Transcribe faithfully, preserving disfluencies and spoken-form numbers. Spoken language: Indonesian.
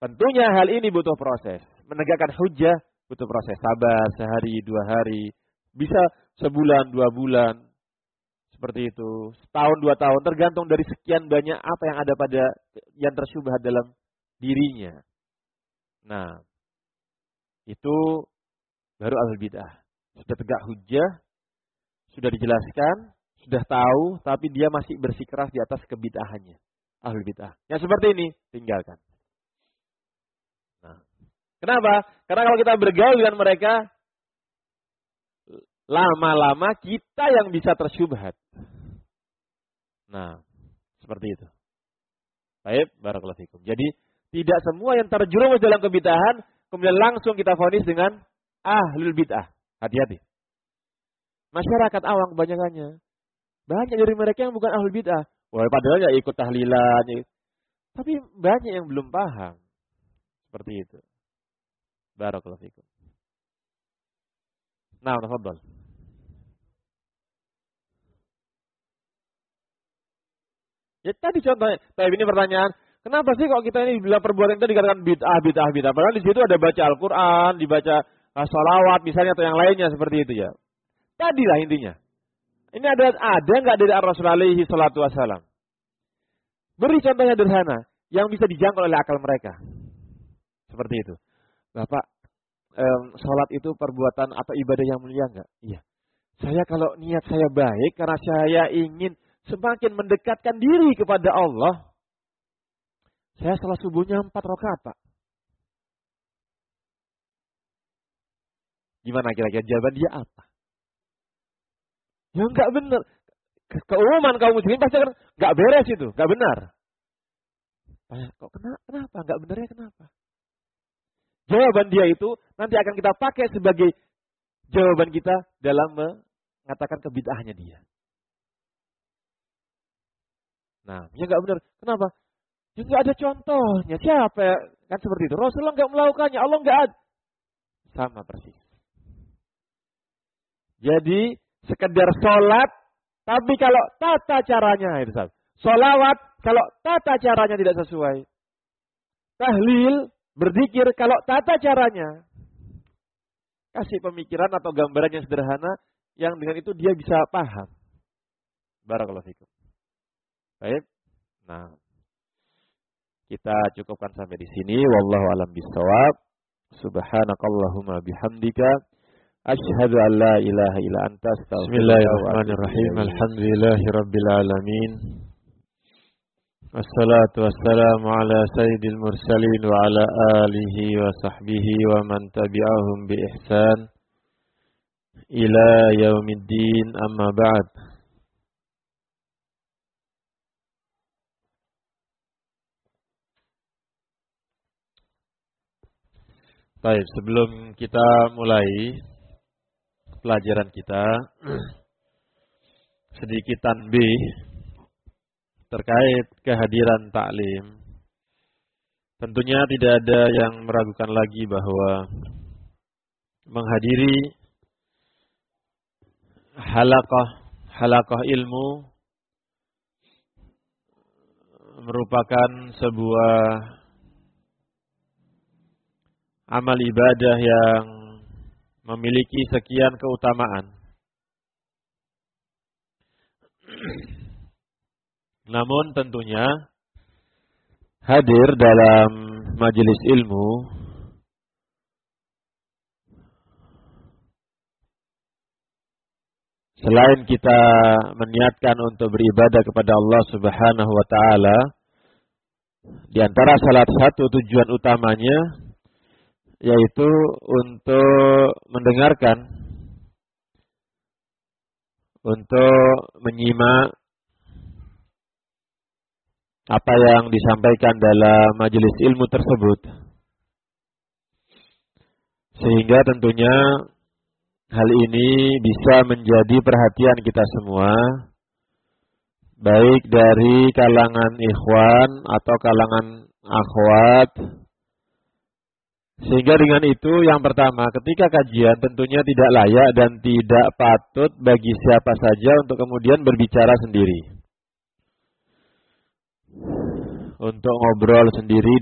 Tentunya hal ini butuh proses. Menegakkan hujjah butuh proses. Sabar sehari, dua hari. Bisa sebulan, dua bulan. Seperti itu. Setahun, dua tahun. Tergantung dari sekian banyak apa yang ada pada yang tersyubhat dalam dirinya. Nah, itu baru ahlul bid'ah. Sudah tegak hujjah, sudah dijelaskan, sudah tahu, tapi dia masih bersikeras di atas kebid'ahannya. Ahlul bid'ah. Yang seperti ini, tinggalkan. Nah, kenapa? Karena kalau kita bergaul dengan mereka, lama-lama kita yang bisa tersyubhat. Nah, seperti itu. Baik, barakallahu fikum. Jadi, tidak semua yang terjerumus dalam kebid'ahan, kemudian langsung kita vonis dengan ahlul bid'ah. Hati-hati. Masyarakat awam kebanyakannya. Banyak dari mereka yang bukan ahlul bid'ah. Wah, padahal ya ikut tahlilan. Ya. Tapi banyak yang belum paham. Seperti itu. Barakallahu fikum. Nah, tafadhal. Ya tadi contohnya. Tapi ini pertanyaan. Kenapa sih kok kita ini bilang perbuatan itu dikatakan bid'ah, bid'ah, bid'ah? Padahal di situ ada baca Al-Quran, dibaca sholawat misalnya atau yang lainnya seperti itu ya. Tadilah intinya. Ini ada ada nggak dari Rasulullah alaihi salatu wassalam? Beri contohnya sederhana yang bisa dijangkau oleh akal mereka. Seperti itu. Bapak, um, sholat itu perbuatan atau ibadah yang mulia enggak? Iya. Saya kalau niat saya baik karena saya ingin semakin mendekatkan diri kepada Allah. Saya salat subuhnya empat rakaat, Pak. Gimana kira-kira jawaban dia apa? Ya enggak benar. Keumuman kaum muslimin pasti kan enggak beres itu, enggak benar. Kok kenapa? Kenapa? Enggak benarnya kenapa? Jawaban dia itu nanti akan kita pakai sebagai jawaban kita dalam mengatakan kebid'ahnya dia. Nah, ya enggak benar. Kenapa? Ya enggak ada contohnya. Siapa ya? Kan seperti itu. Rasulullah enggak melakukannya. Allah enggak ada. Sama persis. Jadi, sekedar sholat, tapi kalau tata caranya, itu sholawat, kalau tata caranya tidak sesuai. Tahlil, berzikir, kalau tata caranya. Kasih pemikiran atau gambaran yang sederhana, yang dengan itu dia bisa paham. Barakallahu fikum. Baik. Nah, kita cukupkan sampai di sini. Wallahu a'lam bishawab. Subhanakallahumma bihamdika asyhadu an la ilaha illa anta astaghfiruka. Bismillahirrahmanirrahim. Alhamdulillahirabbil alamin. Wassalatu wassalamu ala sayyidil mursalin wa ala alihi wa sahbihi wa man tabi'ahum bi ihsan ila yaumiddin, amma ba'd. Baik, sebelum kita mulai pelajaran kita, sedikit tanbih terkait kehadiran taklim. Tentunya tidak ada yang meragukan lagi bahwa menghadiri halaqah halaqah ilmu merupakan sebuah amal ibadah yang memiliki sekian keutamaan. Namun tentunya hadir dalam majelis ilmu selain kita meniatkan untuk beribadah kepada Allah Subhanahu wa taala, di antara salah satu tujuan utamanya yaitu untuk mendengarkan, untuk menyimak apa yang disampaikan dalam majelis ilmu tersebut. Sehingga tentunya hal ini bisa menjadi perhatian kita semua, baik dari kalangan ikhwan atau kalangan akhwat. Sehingga dengan itu yang pertama, ketika kajian tentunya tidak layak dan tidak patut bagi siapa saja untuk kemudian berbicara sendiri, untuk ngobrol sendiri